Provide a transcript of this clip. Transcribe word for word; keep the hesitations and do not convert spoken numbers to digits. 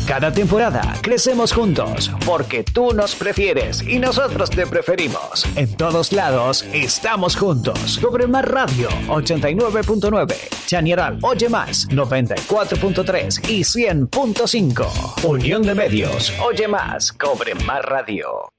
Cada temporada crecemos juntos porque tú nos prefieres y nosotros te preferimos. En todos lados estamos juntos. Cobre Más Radio ochenta y nueve punto nueve, Chañaral Oye Más noventa y cuatro punto tres y cien punto cinco. Unión de Medios, Oye Más, Cobre Más Radio.